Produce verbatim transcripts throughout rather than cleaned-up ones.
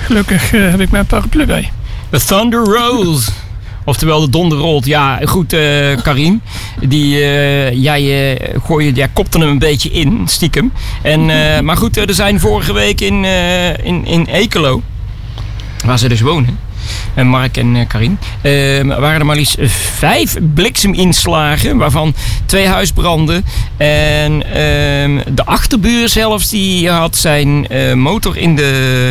gelukkig uh, heb ik mijn paraplu bij. The Thunder Rolls. Oftewel de donder rolt. Ja, goed, uh, Karim. Die, uh, jij, uh, gooi, jij kopte hem een beetje in, stiekem. En, uh, maar goed, uh, er zijn vorige week in, uh, in, in Ekelo, waar ze dus wonen, en Mark en uh, Karim, uh, waren er maar liefst vijf blikseminslagen, waarvan twee huisbranden. En uh, de achterbuur zelfs, die had zijn uh, motor in de,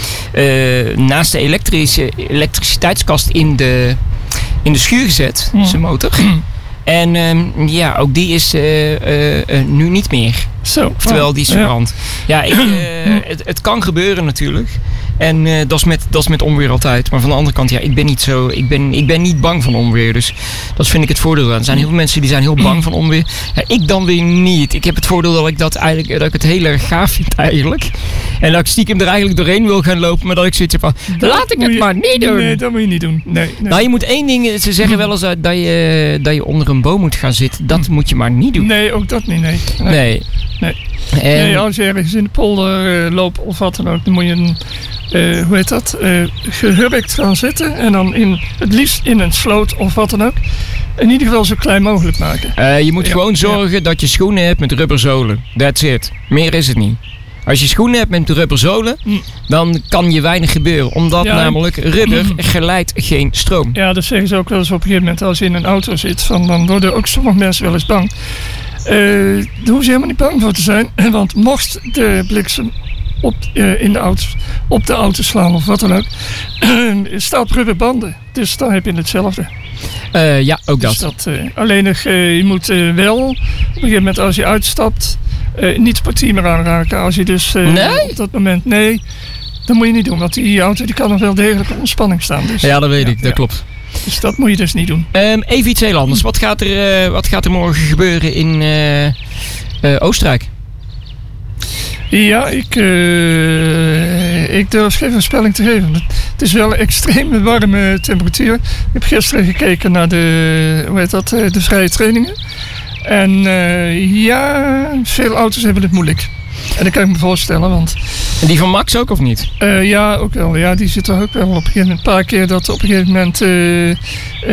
uh, naast de elektrische, elektriciteitskast in de, in de schuur gezet, ja. Zijn motor. En um, ja, ook die is uh, uh, uh, nu niet meer. Zo, Terwijl die is verbrand. Ja, ja ik, uh, het, het kan gebeuren natuurlijk. En uh, dat is met, dat is met onweer altijd. Maar van de andere kant, ja, ik ben niet zo. Ik ben, ik ben niet bang van onweer. Dus dat vind ik het voordeel aan. Er zijn heel veel mensen die zijn heel bang van onweer. Ja, ik dan weer niet. Ik heb het voordeel dat ik dat eigenlijk dat ik het heel erg gaaf vind eigenlijk. En dat ik stiekem er eigenlijk doorheen wil gaan lopen. Maar dat ik zoiets heb van, dat laat ik het je, maar niet doen. Nee, dat moet je niet doen. Nee, nee. Nou, je moet één ding. Ze zeggen wel eens dat je, dat je onder een boom moet gaan zitten. Dat moet je maar niet doen. Nee, ook dat niet. Nee. Nee. nee. nee. En... nee als je ergens in de polder uh, loopt of wat dan ook, dan moet je een, uh, hoe heet dat, uh, gehurkt gaan zitten. En dan in, het liefst in een sloot of wat dan ook. In ieder geval zo klein mogelijk maken. Uh, je moet ja, gewoon zorgen ja. dat je schoenen hebt met rubberzolen. That's it. Meer is het niet. Als je schoenen hebt met rubberzolen, mm. dan kan je weinig gebeuren. Omdat ja, namelijk rubber mm. geleidt geen stroom. Ja, dat zeggen ze ook wel eens op een gegeven moment als je in een auto zit. Van, dan worden ook sommige mensen wel eens bang. Uh, daar hoeven ze helemaal niet bang voor te zijn. Want mocht de bliksem op, uh, in de auto, op de auto slaan of wat dan ook, uh, staat rubberbanden. Dus dan heb je hetzelfde. Uh, ja, ook dus dat. dat uh, alleen nog, uh, je moet uh, wel, op een gegeven moment als je uitstapt, uh, niet het portier meer aanraken. Als je dus uh, nee? op dat moment, nee, dat moet je niet doen. Want die auto die kan nog wel degelijk op ontspanning staan. Dus, ja, dat weet ja, ik, dat ja. klopt. Dus dat moet je dus niet doen. Um, even iets heel anders. Wat gaat er, uh, wat gaat er morgen gebeuren in uh, uh, Oostenrijk? Ja, ik, uh, ik durf geen voorspelling te geven. Het is wel een extreem warme temperatuur. Ik heb gisteren gekeken naar de, hoe heet dat, de vrije trainingen. En uh, ja, veel auto's hebben het moeilijk. En dat kan ik me voorstellen, want... En die van Max ook of niet? Uh, ja, ook wel. Ja, die zit er ook wel op een gegeven moment. Een paar keer dat op een gegeven moment uh, uh,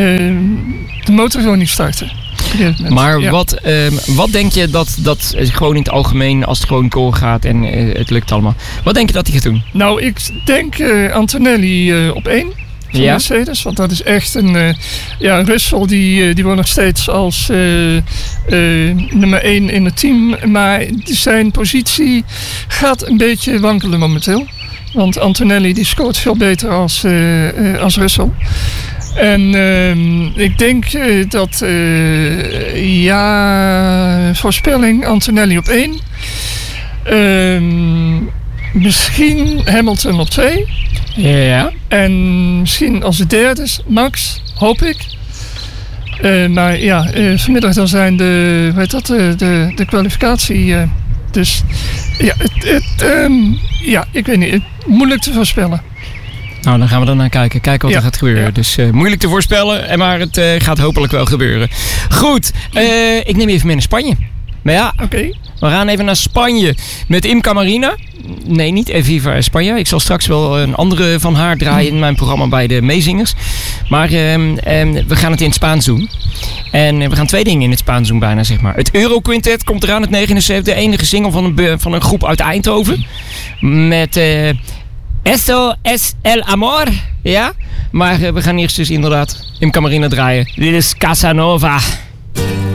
de motor gewoon niet startte. Maar ja. wat, um, wat denk je dat, dat gewoon in het algemeen, als het gewoon doorgaat en uh, het lukt allemaal, wat denk je dat hij gaat doen? Nou, ik denk uh, Antonelli uh, op één. Van ja? Mercedes, want dat is echt een... Uh, ja, Russell die, uh, die wordt nog steeds als uh, uh, nummer één in het team. Maar zijn positie gaat een beetje wankelen momenteel. Want Antonelli die scoort veel beter als, uh, uh, als Russell. En uh, ik denk uh, dat... Uh, ja, voorspelling Antonelli op één. Uh, misschien Hamilton op twee. Ja. En misschien als de derde is Max, hoop ik. Uh, maar ja, uh, vanmiddag dan zijn de, hoe heet dat, uh, de, de kwalificatie. Uh, dus ja, het, het, um, ja, ik weet niet, het, moeilijk te voorspellen. Nou, dan gaan we dan naar kijken. Kijken wat ja, er gaat gebeuren. Ja. Dus uh, moeilijk te voorspellen, maar het uh, gaat hopelijk wel gebeuren. Goed, uh, ik neem je even mee naar Spanje. Maar ja, okay. We gaan even naar Spanje met Imca Marina. Nee, niet Eviva Spanje. Ik zal straks wel een andere van haar draaien in mijn programma bij de Meezingers. Maar um, um, we gaan het in het Spaans doen. En uh, we gaan twee dingen in het Spaans doen bijna, zeg maar. Het Euroquintet komt eraan, het negenenzeventigste. De enige single van een, van een groep uit Eindhoven. Met uh, Eso es el amor. Ja, maar uh, we gaan eerst dus inderdaad Imca Marina draaien. Dit is Casanova.